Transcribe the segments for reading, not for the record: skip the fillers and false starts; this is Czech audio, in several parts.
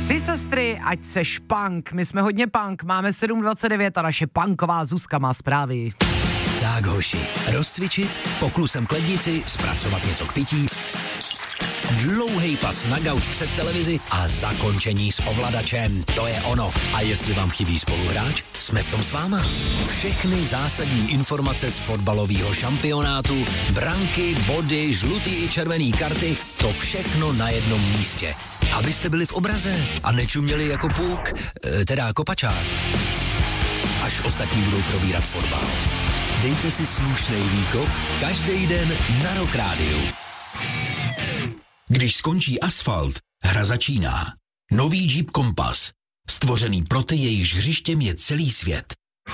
Tři sestry, ať seš punk. My jsme hodně punk, máme 7:29 a naše punková Zuzka má zprávy. Tak hoši, rozcvičit, poklusem k lednici, zpracovat něco k pití, dlouhej pas na gauč před televizi a zakončení s ovladačem. To je ono. A jestli vám chybí spoluhráč, jsme v tom s váma. Všechny zásadní informace z fotbalového šampionátu, branky, body, žlutý i červený karty, to všechno na jednom místě. Abyste byli v obraze a nečuměli jako puk, teda kopačák. Až ostatní budou probírat fotbal. Dejte si slušnej výkop každý den na Rock Rádiu. Když skončí asfalt, hra začíná. Nový Jeep Compass. Stvořený pro ty, jejichž hřištěm je celý svět.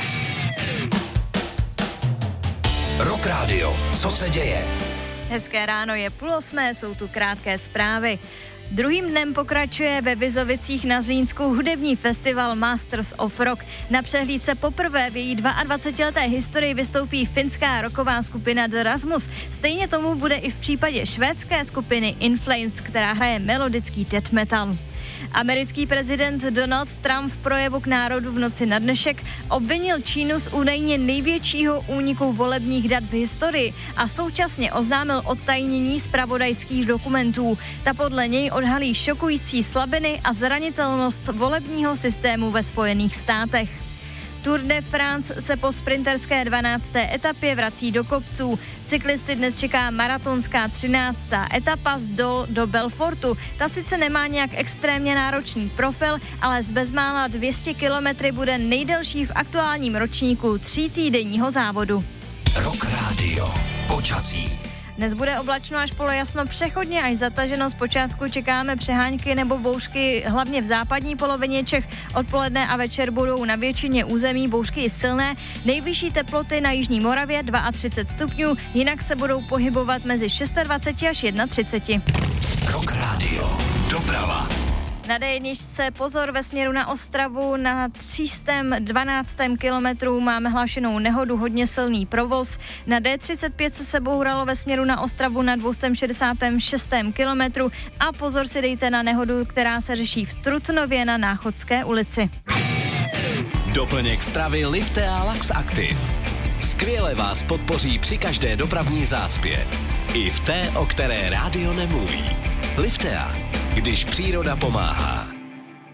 Rock Radio. Co se děje? Hezké ráno, je 7:30, jsou tu krátké zprávy. Druhým dnem pokračuje ve Vizovicích na Zlínsku hudební festival Masters of Rock. Na přehlídce poprvé v její 22leté historii vystoupí finská rocková skupina The Rasmus. Stejně tomu bude i v případě švédské skupiny In Flames, která hraje melodický death metal. Americký prezident Donald Trump v projevu k národu v noci na dnešek obvinil Čínu z údajně největšího úniku volebních dat v historii a současně oznámil odtajnění zpravodajských dokumentů. Ta podle něj odhalí šokující slabiny a zranitelnost volebního systému ve Spojených státech. Tour de France se po sprinterské 12. etapě vrací do kopců. Cyklisty dnes čeká maratonská 13. etapa z Dol do Belfortu. Ta sice nemá nějak extrémně náročný profil, ale z bezmála 200 kilometry bude nejdelší v aktuálním ročníku 3týdenního závodu. Rock Radio. Počasí. Dnes bude oblačno až polojasno, přechodně až zataženo. Zpočátku čekáme přehánky nebo bouřky hlavně v západní polovině Čech. Odpoledne a večer budou na většině území bouřky silné. Nejvyšší teploty na jižní Moravě 32 stupňů, jinak se budou pohybovat mezi 26 až 31. Rock Radio. Doprava. Na D1 pozor ve směru na Ostravu, na 312. kilometru máme hlášenou nehodu, hodně silný provoz. Na D35 se bouralo ve směru na Ostravu na 266. kilometru a pozor si dejte na nehodu, která se řeší v Trutnově na Náchodské ulici. Doplněk stravy Liftea Lax Active. Skvěle vás podpoří při každé dopravní zácpě. I v té, o které rádio nemluví. Liftea, když příroda pomáhá.